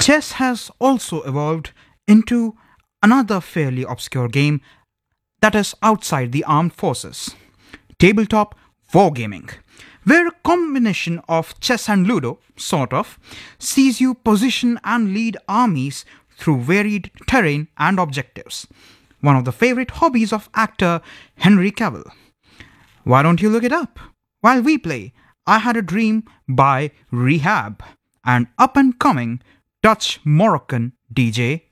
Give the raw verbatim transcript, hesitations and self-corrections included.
Chess has also evolved into another fairly obscure game that is outside the armed forces: tabletop wargaming, where a combination of chess and ludo, sort of, sees you position and lead armies through varied terrain and objectives. One of the favorite hobbies of actor Henry Cavill. Why don't you look it up? While we play I Had a Dream by Rehab, an up and coming Dutch Moroccan D J